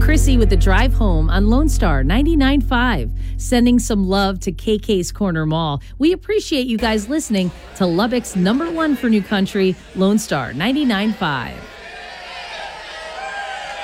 Chrissy with the drive home on Lone Star 99.5, sending some love to KK's Corner Mall. We appreciate you guys listening to Lubbock's #1 for new country, Lone Star 99.5.